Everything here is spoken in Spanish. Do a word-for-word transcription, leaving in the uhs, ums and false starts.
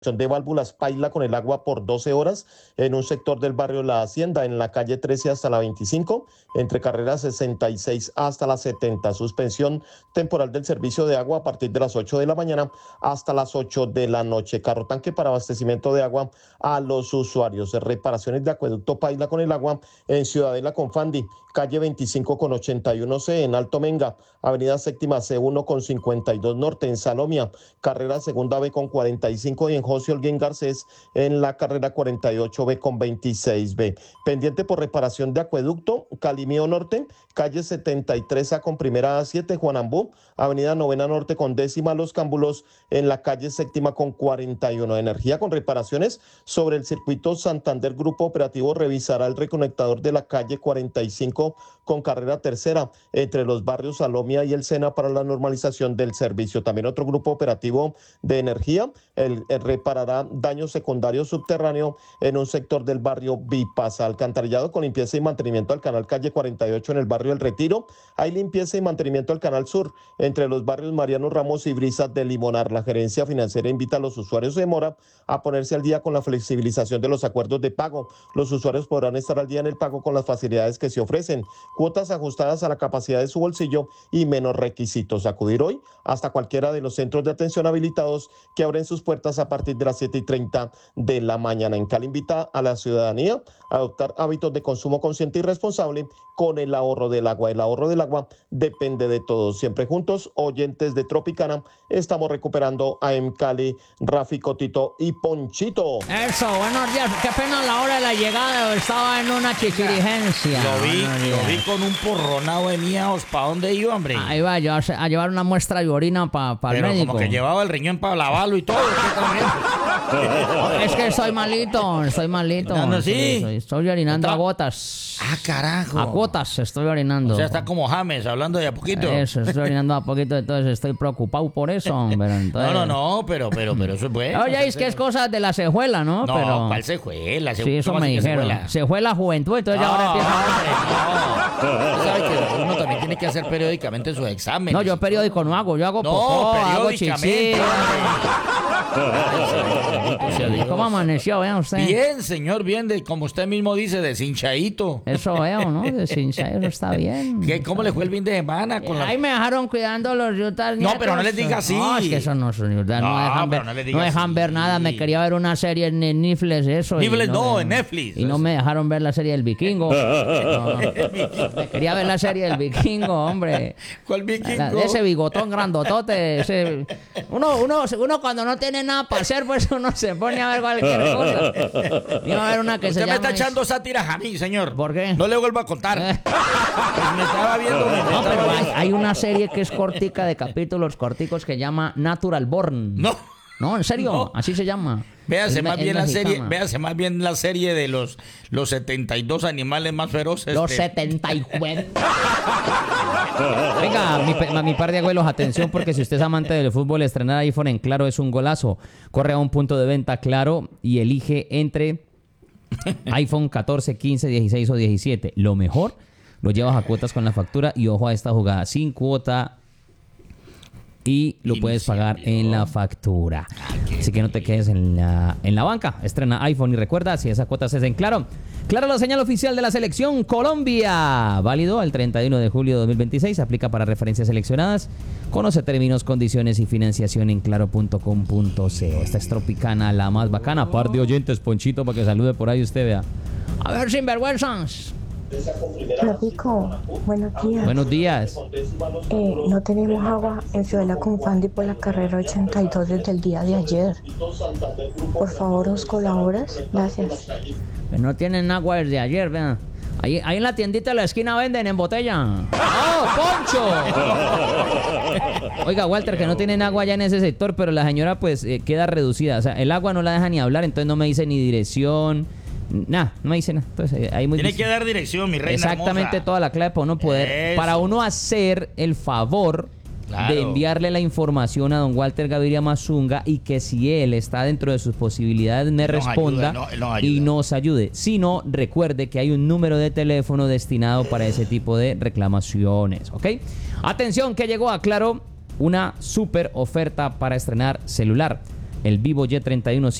de válvulas Paila con el agua por doce horas en un sector del barrio La Hacienda, en la calle trece hasta la veinticinco, entre carreras sesenta y seis hasta la setenta. Suspensión temporal del servicio de agua a partir de las ocho de la mañana hasta las ocho de la noche. Carro tanque para abastecimiento de agua a los usuarios. Reparaciones de acueducto Paila con el agua en Ciudadela con Fandi, calle veinticinco con ochenta y uno C en Alto Menga, avenida Séptima C uno con cincuenta y dos Norte en Salomia, carrera Segunda B con cuarenta y cinco y en José Holguín Garcés en la carrera cuarenta y ocho B con veintiséis B. Pendiente por reparación de acueducto, Calimío Norte, calle setenta y tres A con primera A siete, Juan Ambú, avenida Novena Norte con décima Los Cámbulos en la calle Séptima con cuarenta y uno. Energía con reparaciones sobre el circuito Santander. Grupo Operativo revisará el reconectador de la calle cuarenta y cinco con carrera tercera entre los barrios Salomia y El Sena para la normalización del servicio. También otro grupo operativo de energía el, el reparará daño secundario subterráneo en un sector del barrio Vipasa. Alcantarillado con limpieza y mantenimiento al canal calle cuarenta y ocho en el barrio El Retiro. Hay limpieza y mantenimiento al canal sur entre los barrios Mariano Ramos y Brisas de Limonar. La gerencia financiera invita a los usuarios de Mora a ponerse al día con la flexibilización de los acuerdos de pago. Los usuarios podrán estar al día en el pago con las facilidades que se ofrecen, cuotas ajustadas a la capacidad de su bolsillo y menos requisitos. Acudir hoy hasta cualquiera de los centros de atención habilitados que abren sus puertas a partir de las siete y treinta de la mañana. En Cali invita a la ciudadanía a adoptar hábitos de consumo consciente y responsable con el ahorro del agua. El ahorro del agua depende de todos. Siempre juntos, oyentes de Tropicana, estamos recuperando a M. Cali, Rafi, Cotito y Ponchito. Eso, buenos días. Qué pena la hora de la llegada, estaba en una chiquirigencia. Lo vi, lo vi con un porronado de miaos. ¿Para dónde iba, hombre? Ahí va a llevar, a llevar una muestra de orina para pa el Pero médico. como que llevaba el riñón para lavarlo y todo. ¿Qué también? Es que estoy malito, estoy malito. ¿Ando así? Estoy, estoy orinando ¿Está? a gotas. Ah, carajo. A gotas estoy orinando. O sea, está como James, hablando de a poquito. Eso, estoy orinando a poquito, entonces estoy preocupado por eso, hombre. Entonces... No, no, no, pero, pero, pero eso es bueno. Oye, es que es cosa de la cejuela, ¿no? No, pero... ¿cuál cejuela? Sí, eso me dijeron. Cejuela? Cejuela juventud, entonces No, ya ahora empieza... hombre, no. Sabe que uno también tiene que hacer periódicamente sus exámenes. No, yo periódico no hago, yo hago No, popó, hago periódicamente. chichi. Ay, ¿Cómo amaneció, vea usted? Bien, señor, bien, de, como usted mismo dice, deshinchadito. Eso veo, ¿no? De cincha, eso está bien. ¿Qué, ¿Cómo le fue el fin de semana? Con la... Ahí me dejaron cuidando los yutas No, pero no les diga así. No, es que eso no son yutas, no, No, dejan ver, pero no les diga no dejan así. ver nada. Me quería ver una serie en Netflix, eso. y Netflix no, en Netflix. Y no me dejaron ver la serie del Vikingo. No, me quería ver la serie del Vikingo, hombre. ¿Cuál vikingo? La- de ese bigotón grandotote. Ese... Uno, uno, uno cuando no tiene nada para hacer, pues uno se pone a ver cualquier cosa. Iba a ver una que Usted se me llama... está echando sátiras a mí, señor. ¿Por qué? No le vuelvo a contar. Eh. Pues me estaba viendo. Me No, estaba pero hay, viendo. hay una serie que es cortica de capítulos corticos que llama Natural Born. No. No, en serio, No. así se llama. Véase Es más me- bien es la serie, mexicana. véase más bien la serie de los, los setenta y dos animales más feroces. Los de- setenta y nueve. Venga, mi, pe- mi par de abuelos, atención, porque si usted es amante del fútbol, estrenar iPhone en Claro es un golazo. Corre a un punto de venta Claro y elige entre iPhone catorce, quince, dieciséis o diecisiete. Lo mejor, lo llevas a cuotas con la factura y ojo a esta jugada, sin cuota y lo puedes pagar en la factura. Así que no te quedes en la, en la banca. Estrena iPhone y recuerda, si esa cuota se es en Claro. Claro, la señal oficial de la selección Colombia. Válido al treinta y uno de julio de dos mil veintiséis. Aplica para referencias seleccionadas. Conoce términos, condiciones y financiación en claro punto com punto co. Esta es Tropicana, la más bacana. Par de oyentes, Ponchito, para que salude por ahí usted, vea. A ver, sinvergüenzas. Tropico, buenos días. Buenos días. Eh, no tenemos agua en Ciudadela con Fandi por la carrera ochenta y dos desde el día de ayer. Por favor, ¿nos colaboras? Gracias. Pues no tienen agua desde ayer, vean. Ahí, ahí en la tiendita de la esquina venden en botella. ¡Oh, Poncho! Oiga, Walter, que no tienen agua allá en ese sector, pero la señora pues eh, queda reducida. O sea, el agua no la deja ni hablar, entonces no me dice ni dirección. Nada, no me dice nada. Entonces, eh, ahí muy Tiene difícil. que dar dirección, mi reina Exactamente hermosa. toda la clave para uno poder, Eso. para uno hacer el favor Claro. de enviarle la información a don Walter Gaviria Mazunga y que si él está dentro de sus posibilidades me Él nos responda ayuda, no, él nos y ayuda. nos ayude. Si no, recuerde que hay un número de teléfono destinado para ese tipo de reclamaciones, ¿ok? Atención que llegó a Claro una super oferta para estrenar celular. el Vivo Y treinta y uno